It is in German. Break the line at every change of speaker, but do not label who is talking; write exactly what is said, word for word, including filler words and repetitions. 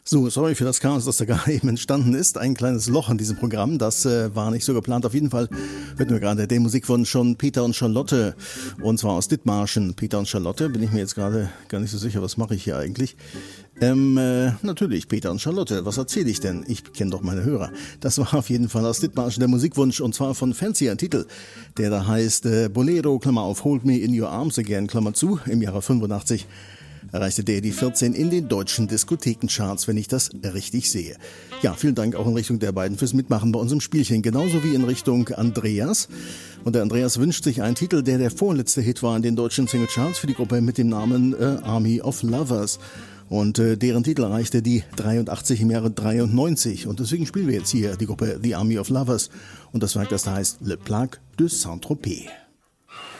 So, sorry für das Chaos, das da gerade eben entstanden ist. Ein kleines Loch in diesem Programm, das äh, war nicht so geplant. Auf jeden Fall hörten wir gerade den Musikwunsch von Peter und Charlotte. Und zwar aus Dithmarschen. Peter und Charlotte, bin ich mir jetzt gerade gar nicht so sicher, was mache ich hier eigentlich? Ähm, äh, natürlich, Peter und Charlotte, was erzähle ich denn? Ich kenne doch meine Hörer. Das war auf jeden Fall aus Dithmarschen der Musikwunsch und zwar von Fancy, ein Titel, der da heißt äh, Bolero, Klammer auf, Hold Me in Your Arms Again, Klammer zu, im Jahre fünfundachtzig. Erreichte der die vierzehn in den deutschen Diskothekencharts, wenn ich das richtig sehe. Ja, vielen Dank auch in Richtung der beiden fürs Mitmachen bei unserem Spielchen, genauso wie in Richtung Andreas. Und der Andreas wünscht sich einen Titel, der der vorletzte Hit war in den deutschen Singlecharts für die Gruppe mit dem Namen äh, Army of Lovers. Und äh, deren Titel erreichte die dreiundachtzig im Jahre dreiundneunzig. Und deswegen spielen wir jetzt hier die Gruppe The Army of Lovers. Und das Werk, das heißt Le Plaque de Saint-Tropez.